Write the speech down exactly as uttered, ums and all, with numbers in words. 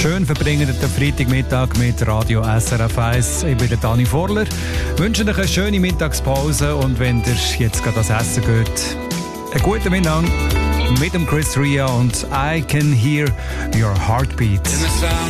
schön verbringen den Freitagmittag mit Radio S R F eins. Ich bin der Dani Vorler. Ich wünsche euch eine schöne Mittagspause und wenn ihr jetzt gerade das Essen geht, einen guten Mittag mit dem Chris Ria und I Can Hear Your Heartbeat.